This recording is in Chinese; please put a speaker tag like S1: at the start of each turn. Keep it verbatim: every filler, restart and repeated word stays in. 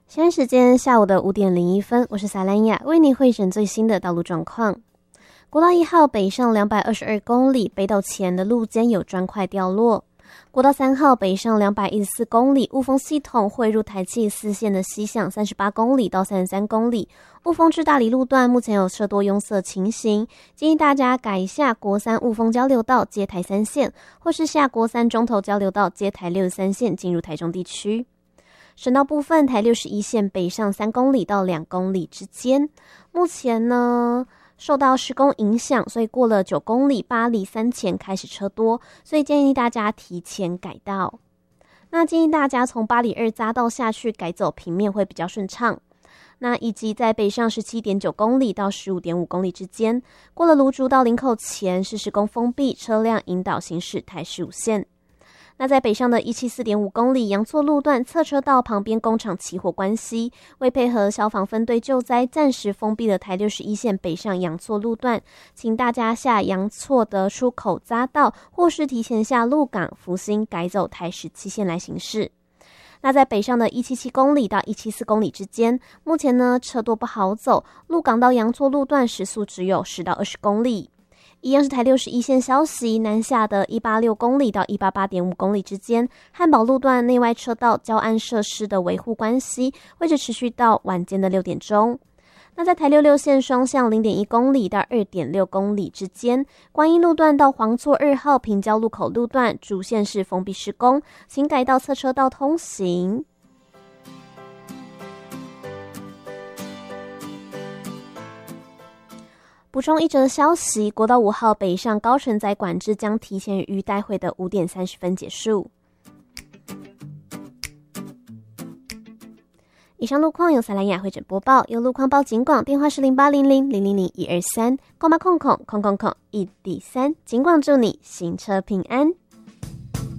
S1: 现在时间下午的五点零一分，我是萨兰雅，为你汇整最新的道路状况。国道一号北上两百二十二公里，北斗前的路肩有砖块掉落。国道三号北上两百一十四公里，雾峰系统汇入台七四线的西向三十八公里到三十三公里，雾峰至大里路段目前有车多拥塞情形，建议大家改下国三雾峰交流道接台三线，或是下国三中投交流道接台六十三线进入台中地区。省道部分，台六十一线北上三公里到两公里之间，目前呢受到施工影响，所以过了九公里八里三前开始车多，所以建议大家提前改道。那建议大家从八里二匝道下去改走平面会比较顺畅。那以及在北上 十七点九公里到 十五点五公里之间，过了芦竹到林口前是施工封闭，车辆引导行驶台十五线。那在北上的 一百七十四点五公里阳错路段侧车道旁边工厂起火关系，为配合消防分队救灾，暂时封闭了台六十一线北上阳错路段，请大家下阳错的出口匝道，或是提前下鹿港福兴改走台十七线来行驶。那在北上的一百七十七公里到一百七十四公里之间，目前呢车多不好走，鹿港到阳错路段时速只有十到二十公里。一样是台六十一线消息，南下的一百八十六公里到一百八十八点五公里之间，汉堡路段内外车道交安设施的维护关系，会持续到晚间的六点钟。那在台六六线双向 零点一公里到 二点六公里之间，观音路段到黄厝二号平交路口路段主线是封闭施工，请改道侧车道通行。补充一则消息，国道五号北上高承载管制将提前于待会的五点三十分结束。以上路况由萨兰雅汇整播报，有路况报警广，电话是零八零零零零零一二三，空八空空空空空一底三，警广祝你行车平安。